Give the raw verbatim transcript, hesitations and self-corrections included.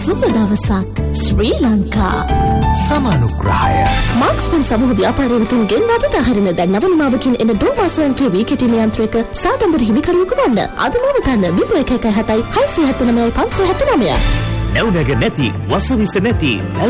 සුබ දවසක් ශ්‍රී ලංකා. සමානුග්‍රහය මාක්ස්මන් සමූහ ව්‍යාපාර වෙතින්ගෙන් වපිත හරින දැන් නවනිමාවකින් එන ඩෝමාස් වන්ට්‍රේ වීකෙටි යන්ත්‍රයක සාඩම්බර හිමිකරුවෙකු වන්න. අද නවතන්න බිඳුව එක එක හතයි හයසිය හතනමයයි පන්සිය හතනමයයි. නැවුනග නැති වසවිස නැති